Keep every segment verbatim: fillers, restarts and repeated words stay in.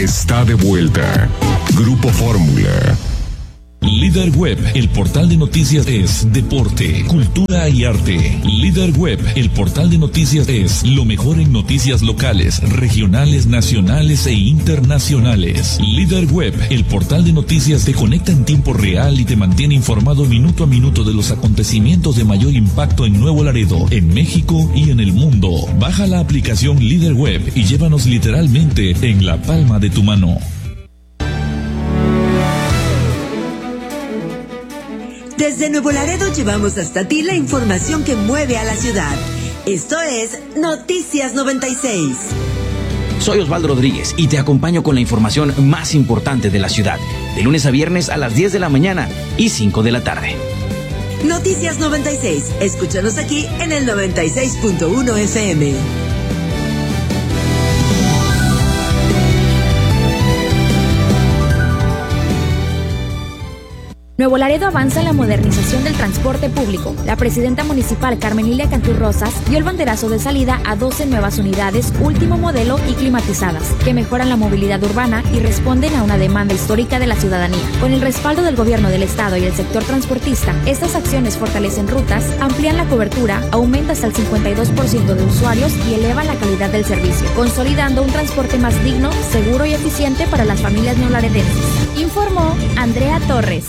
está de vuelta. Grupo Fórmula. Líder Web, el portal de noticias es deporte, cultura y arte. Líder Web, el portal de noticias es lo mejor en noticias locales, regionales, nacionales e internacionales. Líder Web, el portal de noticias te conecta en tiempo real y te mantiene informado minuto a minuto de los acontecimientos de mayor impacto en Nuevo Laredo, en México y en el mundo. Baja la aplicación Líder Web y llévanos literalmente en la palma de tu mano. Desde Nuevo Laredo llevamos hasta ti la información que mueve a la ciudad. Esto es Noticias noventa y seis. Soy Osvaldo Rodríguez y te acompaño con la información más importante de la ciudad, de lunes a viernes a las diez de la mañana y cinco de la tarde. Noticias noventa y seis. Escúchanos aquí en el noventa y seis punto uno F M. Nuevo Laredo avanza en la modernización del transporte público. La presidenta municipal Carmen Lilia Cantú Rosas dio el banderazo de salida a doce nuevas unidades último modelo y climatizadas, que mejoran la movilidad urbana y responden a una demanda histórica de la ciudadanía. Con el respaldo del gobierno del estado y el sector transportista, estas acciones fortalecen rutas, amplían la cobertura, aumentan hasta el cincuenta y dos por ciento de usuarios y elevan la calidad del servicio, consolidando un transporte más digno, seguro y eficiente para las familias neolaredenses. Informó Andrea Torres.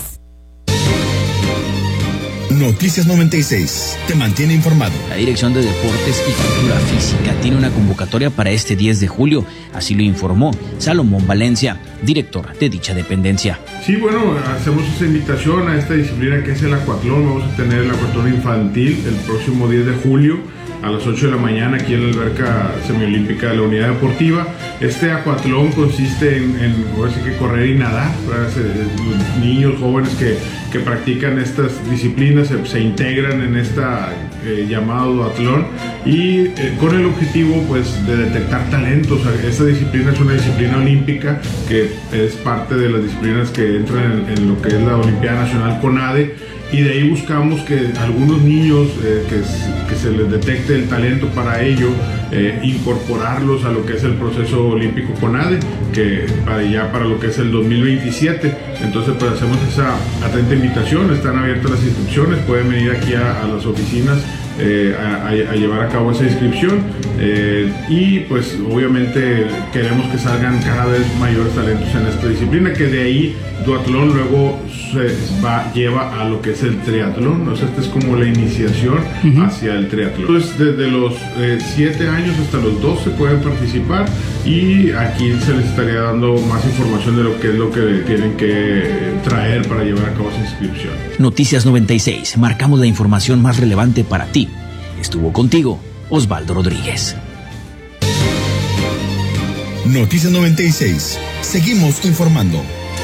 Noticias noventa y seis te mantiene informado. La Dirección de Deportes y Cultura Física tiene una convocatoria para este diez de julio, así lo informó Salomón Valencia, director de dicha dependencia. Sí, bueno, hacemos esa invitación a esta disciplina que es el acuatlón. Vamos a tener el acuatlón infantil el próximo diez de julio a las ocho de la mañana aquí en la alberca semiolímpica de la unidad deportiva. Este acuatlón consiste en, en ahora sí que correr y nadar. Los niños jóvenes que, que practican estas disciplinas se, se integran en esta eh, llamado duatlón y eh, con el objetivo pues de detectar talentos. Esta disciplina es una disciplina olímpica que es parte de las disciplinas que entran en, en lo que es la Olimpiada Nacional CONADE. Y de ahí buscamos que algunos niños eh, que, que se les detecte el talento para ello, eh, incorporarlos a lo que es el proceso olímpico CONADE, que para ya para lo que es el dos mil veintisiete. Entonces pues hacemos esa atenta invitación, están abiertas las inscripciones, pueden venir aquí a, a las oficinas eh, a, a llevar a cabo esa inscripción eh, y pues obviamente queremos que salgan cada vez mayores talentos en esta disciplina, que de ahí duatlón luego se va, lleva a lo que es el triatlón. ¿No? O sea, esta es como la iniciación uh-huh. hacia el triatlón. Entonces desde los siete eh, años hasta los doce pueden participar y aquí se les estaría dando más información de lo que es lo que tienen que traer para llevar a cabo esa inscripción. Noticias noventa y seis, marcamos la información más relevante para ti. Estuvo contigo Osvaldo Rodríguez. Noticias noventa y seis, seguimos informando.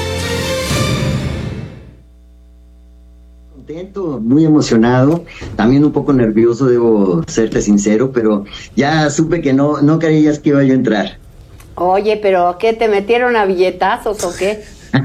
Contento, muy emocionado, también un poco nervioso, debo serte sincero, pero ya supe que no, no creías que iba yo a entrar. Oye, pero ¿qué, te metieron a billetazos o qué?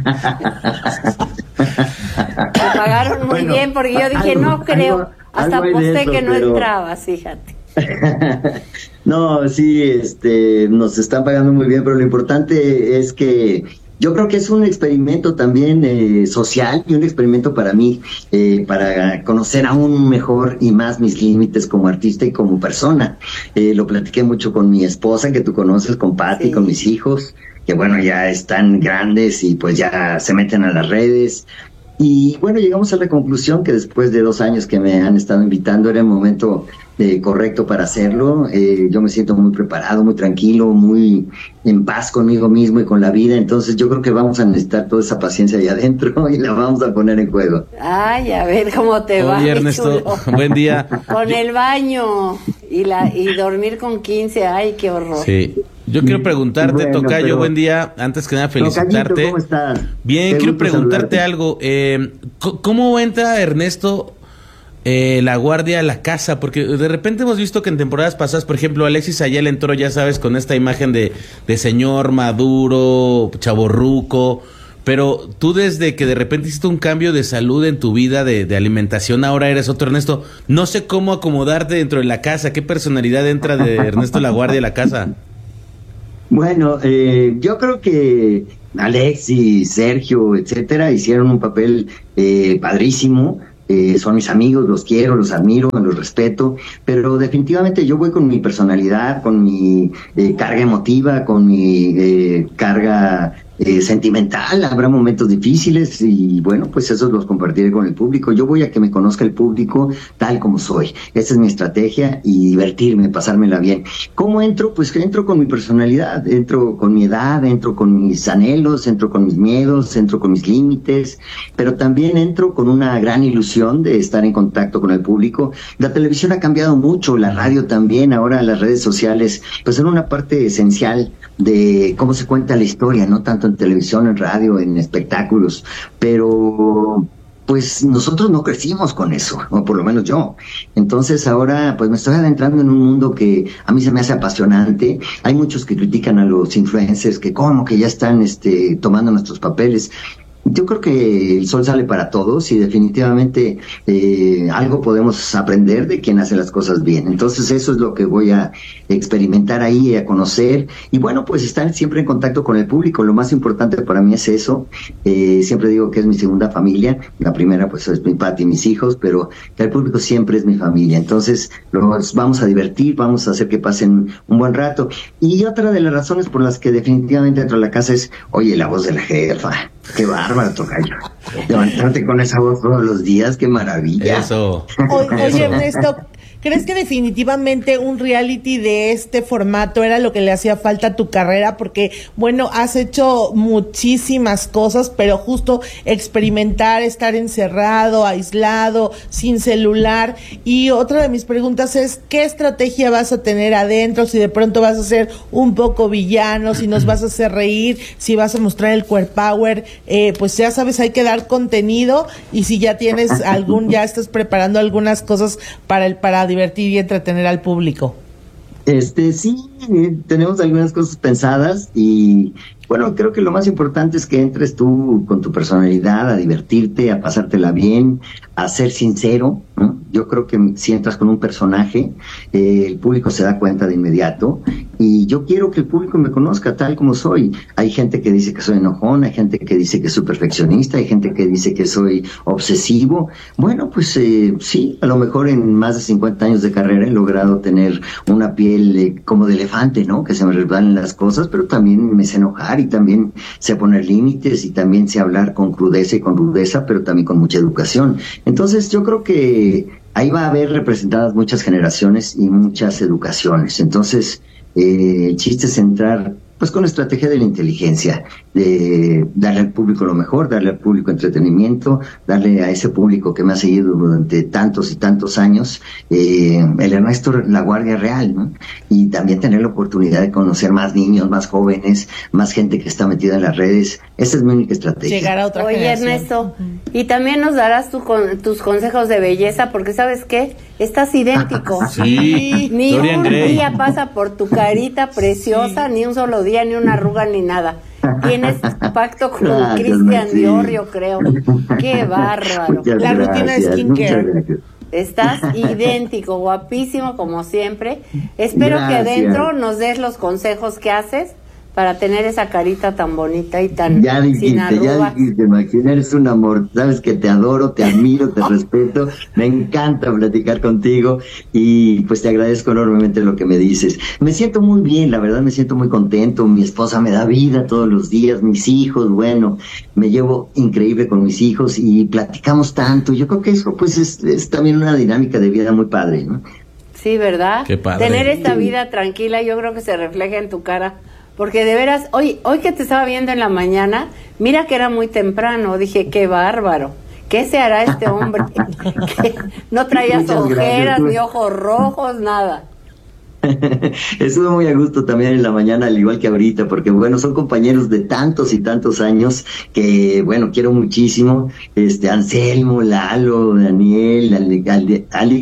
Me pagaron muy bueno, bien porque yo dije, algo, no creo, algo, hasta algo aposté eso, que no pero... entrabas, fíjate. No, sí, este, nos están pagando muy bien, pero lo importante es que yo creo que es un experimento también eh, social y un experimento para mí, eh, para conocer aún mejor y más mis límites como artista y como persona. Eh, lo platiqué mucho con mi esposa, que tú conoces, con Patti, sí. Con mis hijos, que bueno, ya están grandes y pues ya se meten a las redes. Y bueno, llegamos a la conclusión que después de dos años que me han estado invitando, era el momento eh, correcto para hacerlo. Eh, yo me siento muy preparado, muy tranquilo, muy en paz conmigo mismo y con la vida. Entonces yo creo que vamos a necesitar toda esa paciencia ahí adentro y la vamos a poner en juego. Ay, a ver cómo te va. Oye, Ernesto, chulo. Buen día. Con el baño y la y dormir con quince, ay, qué horror. Sí. Yo quiero preguntarte, bueno, Tocayo, pero... buen día, antes que nada felicitarte. Tocayito, ¿cómo estás? Bien, Qué quiero preguntarte saludarte. algo. Eh, ¿Cómo entra, Ernesto, eh, la guardia a la casa? Porque de repente hemos visto que en temporadas pasadas, por ejemplo, Alexis Ayala entró, ya sabes, con esta imagen de, de señor maduro, chavorruco, pero tú desde que de repente hiciste un cambio de salud en tu vida, de, de alimentación, ahora eres otro Ernesto. No sé cómo acomodarte dentro de la casa, ¿qué personalidad entra de Ernesto La Guardia a la casa? Bueno, eh, yo creo que Alexis, Sergio, etcétera, hicieron un papel eh, padrísimo. Eh, son mis amigos, los quiero, los admiro, los respeto, pero definitivamente yo voy con mi personalidad, con mi eh, carga emotiva, con mi eh, carga eh, sentimental. Habrá momentos difíciles y bueno, pues esos los compartiré con el público. Yo voy a que me conozca el público tal como soy. Esa es mi estrategia y divertirme, pasármela bien. ¿Cómo entro? Pues que entro con mi personalidad, entro con mi edad, entro con mis anhelos, entro con mis miedos, entro con mis límites, pero también entro con una gran ilusión de estar en contacto con el público. La televisión ha cambiado mucho, la radio también, ahora las redes sociales pues son una parte esencial de cómo se cuenta la historia, no tanto en televisión, en radio, en espectáculos, pero pues nosotros no crecimos con eso, o por lo menos yo. Entonces ahora pues me estoy adentrando en un mundo que a mí se me hace apasionante. Hay muchos que critican a los influencers, que como que ya están este tomando nuestros papeles. Yo creo que el sol sale para todos y definitivamente eh, algo podemos aprender de quien hace las cosas bien. Entonces eso es lo que voy a experimentar ahí, a conocer y bueno, pues estar siempre en contacto con el público. Lo más importante para mí es eso. Eh, siempre digo que es mi segunda familia. La primera pues es mi Pati y mis hijos, pero que el público siempre es mi familia. Entonces los vamos a divertir, vamos a hacer que pasen un buen rato. Y otra de las razones por las que definitivamente entro a la casa es, oye, la voz de la jefa. Qué bárbaro, tocayo. Levantarte con esa voz todos los días, qué maravilla. Eso. O, oye, Ernesto, ¿crees que definitivamente un reality de este formato era lo que le hacía falta a tu carrera? Porque, bueno, has hecho muchísimas cosas, pero justo experimentar, estar encerrado, aislado, sin celular. Y otra de mis preguntas es, ¿qué estrategia vas a tener adentro? Si de pronto vas a ser un poco villano, si nos vas a hacer reír, si vas a mostrar el queer power, eh, pues ya sabes, hay que dar contenido. Y si ya tienes algún, ya estás preparando algunas cosas para el para divertir y entretener al público. Este sí, tenemos algunas cosas pensadas y bueno, creo que lo más importante es que entres tú con tu personalidad a divertirte, a pasártela bien, a ser sincero, ¿no? Yo creo que si entras con un personaje, eh, el público se da cuenta de inmediato y yo quiero que el público me conozca tal como soy. Hay gente que dice que soy enojón, hay gente que dice que soy perfeccionista, hay gente que dice que soy obsesivo. Bueno, pues eh, sí, a lo mejor en más de cincuenta años de carrera he logrado tener una piel eh, como de elefante, ¿no? Que se me resbalan las cosas, pero también me sé enojar y también sé poner límites y también sé hablar con crudeza y con rudeza, pero también con mucha educación. Entonces yo creo que ahí va a haber representadas muchas generaciones y muchas educaciones. Entonces eh, el chiste es entrar pues con la estrategia de la inteligencia, de darle al público lo mejor, darle al público entretenimiento, darle a ese público que me ha seguido durante tantos y tantos años, eh, el Ernesto La Guardia Real, ¿no? Y también tener la oportunidad de conocer más niños, más jóvenes, más gente que está metida en las redes. Esa es mi única estrategia. Llegar a otra Oye, generación. Ernesto, y también nos darás tu, con, tus consejos de belleza, porque ¿sabes qué? Estás idéntico. Sí, ni Dorian un Gray. día pasa por tu carita preciosa, sí. Ni un solo día, ni una arruga, ni nada. Tienes pacto con Gracias, Cristian sí. Dior, yo creo. Qué bárbaro. Muchas La gracias, rutina de skincare. muchas gracias. Estás idéntico, guapísimo como siempre. Espero Gracias. que adentro nos des los consejos que haces para tener esa carita tan bonita y tan Ya sin dijiste, ya arrugas. dijiste, Maxine, eres un amor, sabes que te adoro, te admiro, te respeto, me encanta platicar contigo y pues te agradezco enormemente lo que me dices. Me siento muy bien, la verdad me siento muy contento, mi esposa me da vida todos los días, mis hijos, bueno, me llevo increíble con mis hijos y platicamos tanto, yo creo que eso pues es, es también una dinámica de vida muy padre, ¿no? Sí, ¿verdad? Qué padre. Tener esta Sí. vida tranquila, yo creo que se refleja en tu cara. Porque de veras, hoy hoy que te estaba viendo en la mañana, mira que era muy temprano, dije, qué bárbaro. ¿Qué se hará este hombre? Que no traías Muchas ojeras, gracias. ni ojos rojos, nada. Estuve muy a gusto también en la mañana, al igual que ahorita, porque bueno, son compañeros de tantos y tantos años que, bueno, quiero muchísimo. Este, Anselmo, Lalo, Daniel, Ale- Ale- Alex,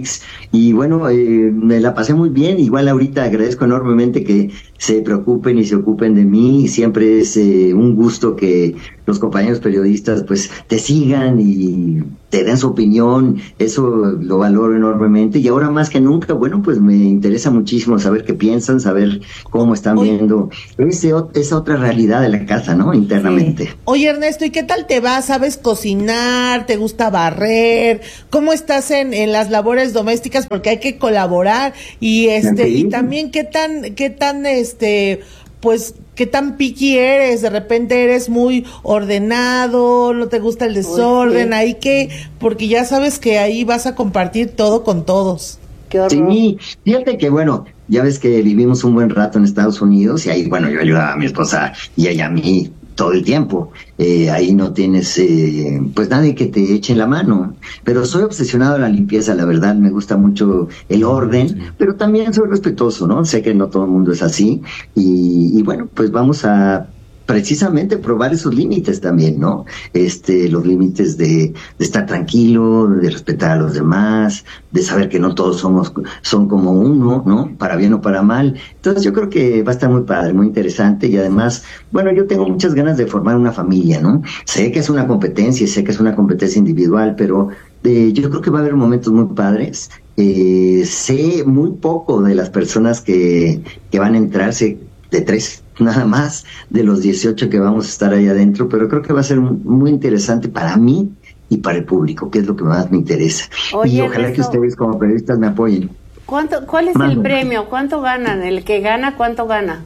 y bueno, eh, me la pasé muy bien. Igual ahorita agradezco enormemente que se preocupen y se ocupen de mí. Siempre es eh, un gusto que los compañeros periodistas pues te sigan y te den su opinión. Eso lo valoro enormemente, y ahora más que nunca, bueno, pues me interesa muchísimo saber qué piensan, saber cómo están Oye. viendo ese, esa otra realidad de la casa, ¿no? Internamente. Sí. Oye, Ernesto, ¿y qué tal te va? ¿Sabes cocinar? ¿Te gusta barrer? ¿Cómo estás en, en las labores domésticas? Porque hay que colaborar. Y este, Sí. y también qué tan, qué tan este, pues, qué tan picky eres. De repente eres muy ordenado, no te gusta el desorden, Uy, sí. ahí que, porque ya sabes que ahí vas a compartir todo con todos. Qué horror. Sí, fíjate que bueno, ya ves que vivimos un buen rato en Estados Unidos, y ahí, bueno, yo ayudaba a mi esposa y ella a mí todo el tiempo. Eh, ahí no tienes, eh, pues nadie que te eche la mano. Pero soy obsesionado a la limpieza, la verdad, me gusta mucho el orden, pero también soy respetuoso, ¿no? Sé que no todo el mundo es así, y, y bueno, pues vamos a precisamente probar esos límites también, ¿no? Este, los límites de, de estar tranquilo, de respetar a los demás, de saber que no todos somos, son como uno, ¿no? Para bien o para mal. Entonces yo creo que va a estar muy padre, muy interesante, y además, bueno, yo tengo muchas ganas de formar una familia, ¿no? Sé que es una competencia, sé que es una competencia individual, pero eh, yo creo que va a haber momentos muy padres. Eh, sé muy poco de las personas que, que van a entrarse, de tres nada más de los dieciocho que vamos a estar ahí adentro, pero creo que va a ser muy interesante para mí y para el público, que es lo que más me interesa. Oye, y ojalá Ernesto, que ustedes como periodistas me apoyen. ¿Cuánto, ¿Cuál es Mande. el premio? ¿Cuánto ganan? ¿El que gana, cuánto gana?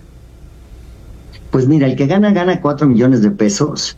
Pues mira, el que gana, gana cuatro millones de pesos,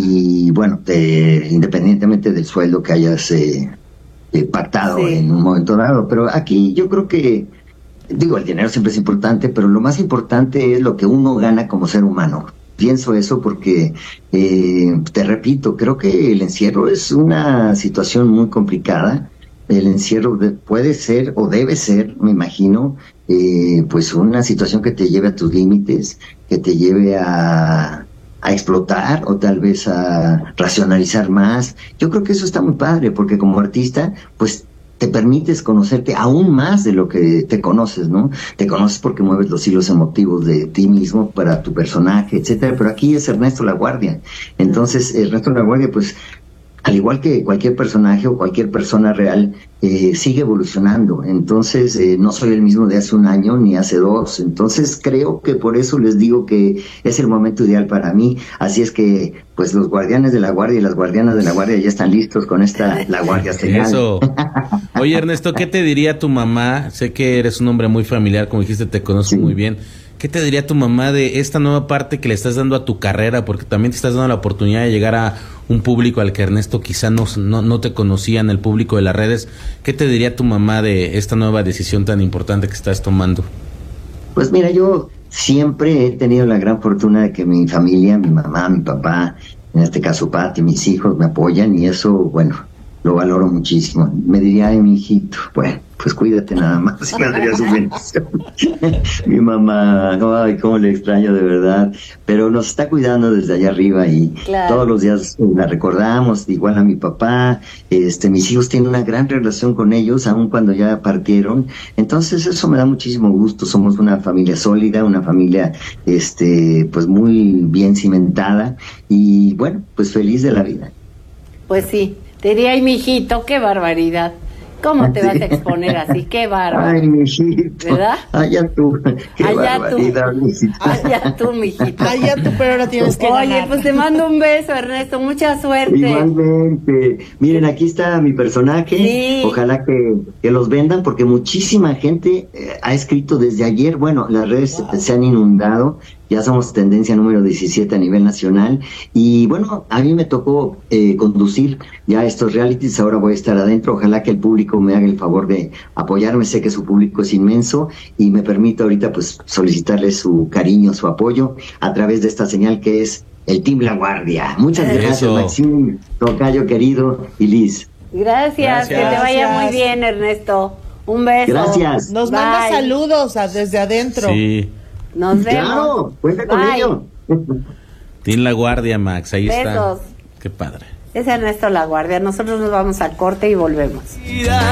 y bueno, de, independientemente del sueldo que hayas eh, eh, pactado Sí. en un momento dado, pero aquí yo creo que, digo, el dinero siempre es importante, pero lo más importante es lo que uno gana como ser humano. Pienso eso porque, eh, te repito, creo que el encierro es una situación muy complicada. El encierro de, puede ser o debe ser, me imagino, eh, pues una situación que te lleve a tus límites, que te lleve a, a explotar o tal vez a racionalizar más. Yo creo que eso está muy padre, porque como artista, pues te permites conocerte aún más de lo que te conoces, ¿no? Te conoces porque mueves los hilos emotivos de ti mismo para tu personaje, etcétera, pero aquí es Ernesto Laguardia. Entonces, Ernesto Laguardia, pues, al igual que cualquier personaje o cualquier persona real, eh, sigue evolucionando. Entonces, eh, no soy el mismo de hace un año ni hace dos. Entonces, creo que por eso les digo que es el momento ideal para mí. Así es que, pues, los guardianes de la guardia y las guardianas de la guardia ya están listos con esta La Guardia señal. Eso. Oye, Ernesto, ¿qué te diría tu mamá? Sé que eres un hombre muy familiar, como dijiste, te conozco Sí. muy bien. ¿Qué te diría tu mamá de esta nueva parte que le estás dando a tu carrera? Porque también te estás dando la oportunidad de llegar a un público al que Ernesto quizá no, no, no te conocía, en el público de las redes. ¿Qué te diría tu mamá de esta nueva decisión tan importante que estás tomando? Pues mira, yo siempre he tenido la gran fortuna de que mi familia, mi mamá, mi papá, en este caso Pati, mis hijos me apoyan, y eso, bueno, lo valoro muchísimo. Me diría, ay, mi hijito, bueno, pues cuídate nada más, y me daría su bendición. Mi mamá, ay, cómo le extraño de verdad, pero nos está cuidando desde allá arriba, y Claro. todos los días la recordamos, igual a mi papá. Este, mis hijos tienen una gran relación con ellos, aun cuando ya partieron. Entonces eso me da muchísimo gusto. Somos una familia sólida, una familia, este, pues muy bien cimentada, y bueno, pues feliz de la vida. Pues sí, te diría, ay, mijito, qué barbaridad. ¿Cómo te vas a exponer así? Qué bárbaro. Ay, mijito. ¿Verdad? Allá tú. Qué Allá tú. barbaridad, mijito. Allá tú, mijito. Allá tú, pero ahora tienes que Oye, ganar. pues te mando un beso, Ernesto. Mucha suerte. Igualmente. Miren, aquí está mi personaje. Sí. Ojalá que, que los vendan, porque muchísima gente eh, ha escrito desde ayer. Bueno, las redes wow. se han inundado. Ya somos tendencia número diecisiete a nivel nacional. Y bueno, a mí me tocó eh, conducir ya estos realities. Ahora voy a estar adentro. Ojalá que el público me haga el favor de apoyarme. Sé que su público es inmenso, y me permito ahorita pues solicitarles su cariño, su apoyo a través de esta señal que es el Team La Guardia. Muchas gracias, Eso. Maxim, tocayo querido, y Liz. Gracias, Gracias. que te vaya Gracias. muy bien, Ernesto. Un beso. Gracias. Nos Bye. manda saludos a- desde adentro. Sí. Nos vemos. Claro, cuenta con Bye. ello. Tiene la guardia, Max, ahí Besos. está. Qué padre. Es Ernesto La Guardia. Nosotros nos vamos al corte y volvemos.